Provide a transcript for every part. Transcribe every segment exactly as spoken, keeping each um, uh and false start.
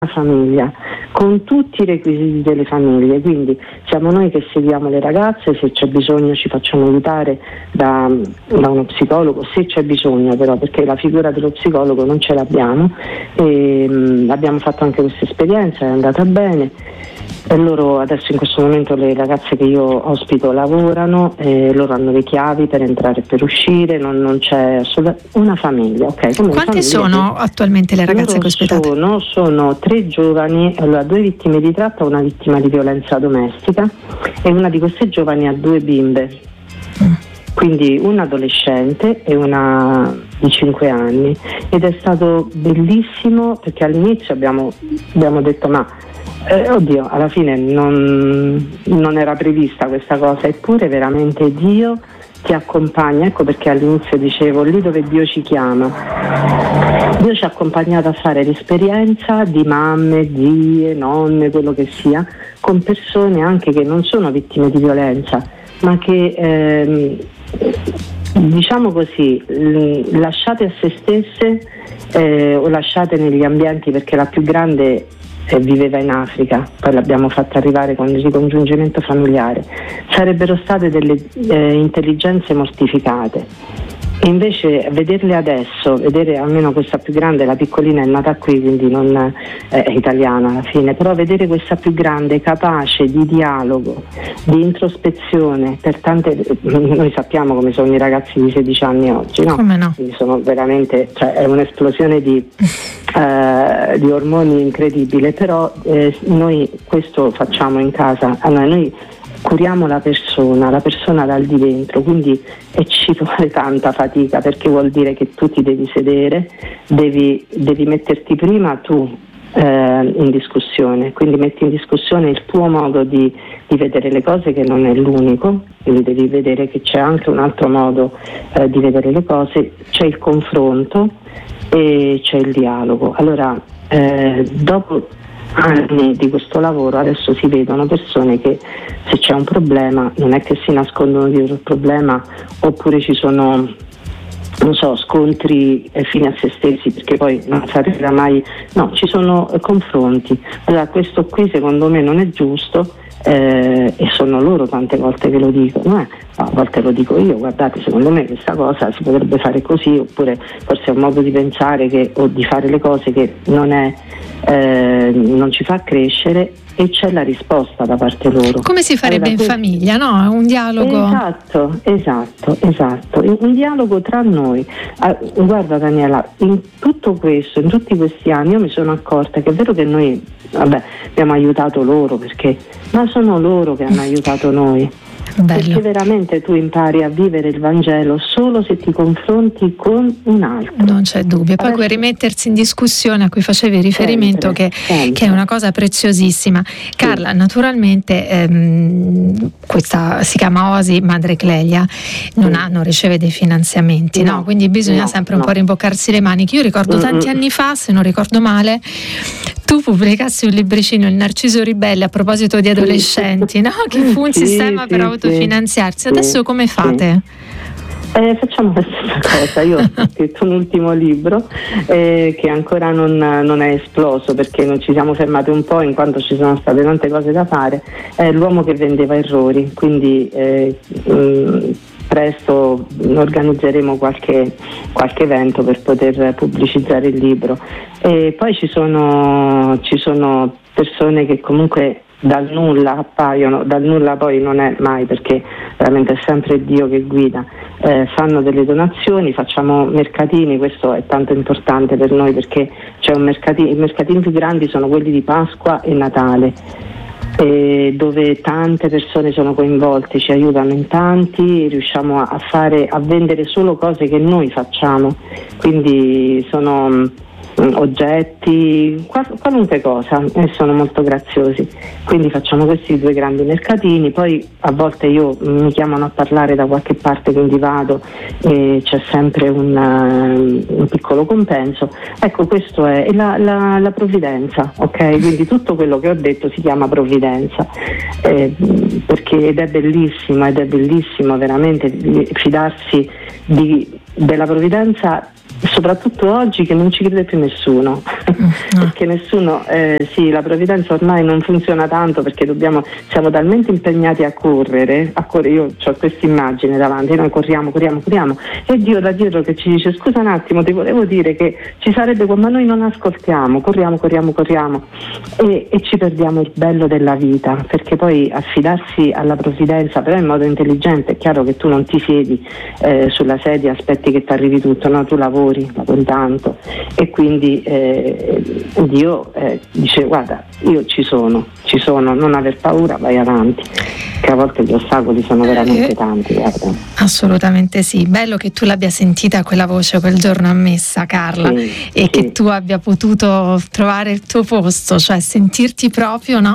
famiglia con tutti i requisiti delle famiglie, quindi siamo noi che seguiamo le ragazze, se c'è bisogno ci facciamo aiutare da, da uno psicologo, se c'è bisogno però, perché la figura dello psicologo non ce l'abbiamo e mh, abbiamo fatto anche questa esperienza, è andata bene. E loro adesso in questo momento le ragazze che io ospito lavorano, eh, loro hanno le chiavi per entrare e per uscire, non, non c'è assolutamente una famiglia. Okay? Come Quante famiglie sono che, attualmente le ragazze che ospitate? Sono, sono tre giovani, allora due vittime di tratta, una vittima di violenza domestica e una di queste giovani ha due bimbe, mm. quindi una adolescente e una di cinque anni, ed è stato bellissimo perché all'inizio abbiamo, abbiamo detto ma Eh, oddio, alla fine non, non era prevista questa cosa, eppure veramente Dio ti accompagna, ecco perché all'inizio dicevo lì dove Dio ci chiama. Dio ci ha accompagnato a fare l'esperienza di mamme, zie, nonne, quello che sia, con persone anche che non sono vittime di violenza, ma che ehm, diciamo così, lasciate a se stesse eh, o lasciate negli ambienti, perché la più grande viveva in Africa, poi l'abbiamo fatta arrivare con il ricongiungimento familiare, sarebbero state delle eh, intelligenze mortificate. E invece vederle adesso, vedere almeno questa più grande, la piccolina è nata qui quindi non è, è italiana alla fine, però vedere questa più grande capace di dialogo, di introspezione, per tante, noi sappiamo come sono i ragazzi di sedici anni oggi, no? Come no? Quindi sono veramente, cioè è un'esplosione di, eh, di ormoni incredibile, però eh, noi questo facciamo in casa, allora, noi curiamo la persona, la persona dal di dentro, quindi e ci vuole tanta fatica, perché vuol dire che tu ti devi sedere, devi, devi metterti prima tu eh, in discussione, quindi metti in discussione il tuo modo di, di vedere le cose, che non è l'unico, quindi devi vedere che c'è anche un altro modo eh, di vedere le cose, c'è il confronto e c'è il dialogo. Allora eh, dopo anni di questo lavoro adesso si vedono persone che se c'è un problema non è che si nascondono dietro il problema, oppure ci sono, non so, scontri eh, fine a se stessi, perché poi non si arriverà mai, no, ci sono eh, confronti. Allora questo qui secondo me non è giusto. Eh, e sono loro tante volte che lo dicono, eh? a volte lo dico io, guardate, secondo me questa cosa si potrebbe fare così, oppure forse è un modo di pensare che, o di fare le cose che non è eh, non ci fa crescere, e c'è la risposta da parte loro. Come si farebbe allora, in questo... famiglia, no? Un dialogo. Esatto, esatto, esatto. Un dialogo tra noi. Ah, guarda Daniela, in tutto questo, in tutti questi anni io mi sono accorta che è vero che noi, vabbè, abbiamo aiutato loro, perché ma sono loro che hanno aiutato noi. Bello. Perché veramente tu impari a vivere il Vangelo solo se ti confronti con un altro. Non c'è dubbio. Poi quel rimettersi in discussione a cui facevi riferimento, sempre, che, sempre. che è una cosa preziosissima. Carla, sì. Naturalmente ehm, questa si chiama Oasi Madre Clelia, non, sì. ha, non riceve dei finanziamenti, no? no? Quindi bisogna no, sempre un no. po' rimboccarsi le maniche. Io ricordo mm-hmm. tanti anni fa, se non ricordo male, tu pubblicassi un libricino, Il Narciso Ribelle, a proposito di adolescenti, sì. no? Che fu un sì, sistema sì, per autofinanziarsi. Adesso sì, come fate? Sì. Eh, facciamo la stessa cosa. Io ho scritto un ultimo libro eh, che ancora non, non è esploso, perché non ci siamo fermati un po', in quanto ci sono state tante cose da fare. È L'uomo che vendeva errori, quindi eh, mh, presto organizzeremo qualche, qualche evento per poter pubblicizzare il libro. E poi ci sono, ci sono persone che comunque dal nulla appaiono, dal nulla poi non è mai, perché veramente è sempre Dio che guida, eh, fanno delle donazioni, facciamo mercatini, questo è tanto importante per noi, perché c'è un mercatino, i mercatini più grandi sono quelli di Pasqua e Natale, eh, dove tante persone sono coinvolte, ci aiutano in tanti, riusciamo a fare, a vendere solo cose che noi facciamo, quindi sono oggetti, qualunque cosa, e sono molto graziosi. Quindi facciamo questi due grandi mercatini, poi a volte io mi chiamano a parlare da qualche parte, quindi vado e c'è sempre un, uh, un piccolo compenso. Ecco, questo è la, la, la provvidenza, ok? Quindi tutto quello che ho detto si chiama provvidenza, eh, perché ed è bellissimo, ed è bellissimo veramente fidarsi di, della provvidenza soprattutto oggi che non ci crede più nessuno, mm. perché nessuno, eh, sì, la provvidenza ormai non funziona tanto perché dobbiamo, siamo talmente impegnati a correre, a correre, io ho questa immagine davanti, noi corriamo, corriamo, corriamo e Dio da dietro che ci dice scusa un attimo, ti volevo dire che ci sarebbe, ma noi non ascoltiamo, corriamo, corriamo, corriamo e, e ci perdiamo il bello della vita, perché poi affidarsi alla provvidenza però in modo intelligente, è chiaro che tu non ti siedi eh, sulla sedia, aspetti che ti arrivi tutto, no, tu lavori con tanto e quindi eh, Dio eh, dice guarda io ci sono, ci sono, non aver paura, vai avanti, che a volte gli ostacoli sono veramente eh, tanti, guarda. Assolutamente sì, bello che tu l'abbia sentita quella voce quel giorno a messa, Carla, sì, e sì. che tu abbia potuto trovare il tuo posto, cioè sentirti proprio, no?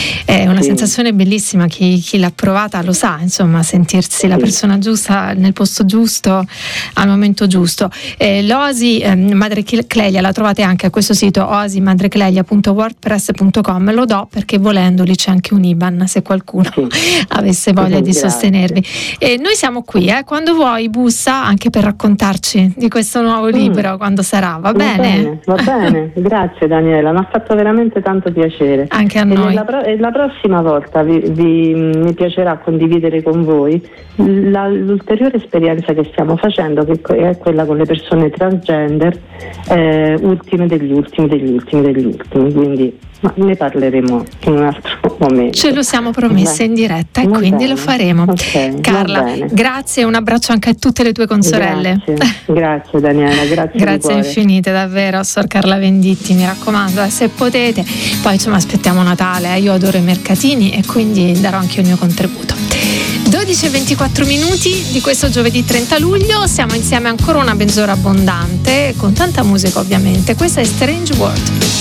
È una sì. sensazione bellissima, chi, chi l'ha provata lo sa, insomma, sentirsi sì. la persona giusta nel posto giusto al momento giusto. Eh, l'Oasi eh, Madre Clelia la trovate anche a questo sito oasi madre clelia punto wordpress punto com, lo do perché volendoli c'è anche un I B A N se qualcuno sì. avesse voglia sì, di grazie. sostenervi. E noi siamo qui, eh, quando vuoi bussa anche per raccontarci di questo nuovo libro, mm. quando sarà, va, va bene? bene? Va bene, grazie Daniela, mi ha fatto veramente tanto piacere. Anche a noi. E la, pro- e la prossima volta vi, vi, mi piacerà condividere con voi la, l'ulteriore esperienza che stiamo facendo, che è quella con le persone transgender, eh, ultime degli ultimi degli ultimi degli ultimi, quindi ma ne parleremo in un altro momento. Ce lo siamo promesse in diretta e va quindi bene. Lo faremo. Okay, Carla, grazie e un abbraccio anche a tutte le tue consorelle. Grazie, grazie Daniela, grazie. Grazie infinite davvero a Sor Carla Venditti, mi raccomando, eh, se potete. Poi insomma aspettiamo Natale, eh, io adoro i mercatini e quindi darò anche il mio contributo. dodici e ventiquattro minuti di questo giovedì trenta luglio, siamo insieme ancora una mezz'ora abbondante con tanta musica ovviamente. Questa è Strange World.